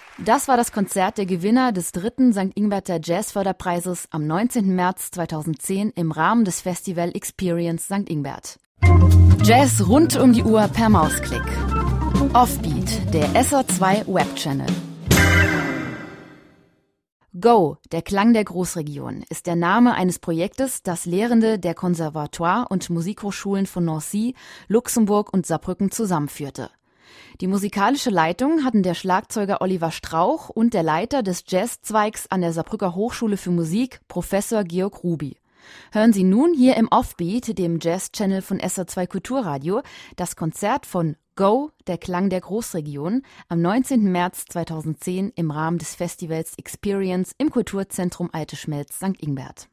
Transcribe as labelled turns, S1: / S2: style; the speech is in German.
S1: Das war das Konzert der Gewinner des 3. St. Ingberter Jazzförderpreises am 19. März 2010 im Rahmen des Festival Experience St. Ingbert. Jazz rund um die Uhr per Mausklick. Offbeat, der SR2 Webchannel. Go, der Klang der Großregion, ist der Name eines Projektes, das Lehrende der Conservatoire und Musikhochschulen von Nancy, Luxemburg und Saarbrücken zusammenführte. Die musikalische Leitung hatten der Schlagzeuger Oliver Strauch und der Leiter des Jazzzweigs an der Saarbrücker Hochschule für Musik, Professor Georg Ruby. Hören Sie nun hier im Offbeat, dem Jazz-Channel von SR2 Kulturradio, das Konzert von Go, der Klang der Großregion, am 19. März 2010 im Rahmen des Festivals Experience im Kulturzentrum Alte Schmelz St. Ingbert.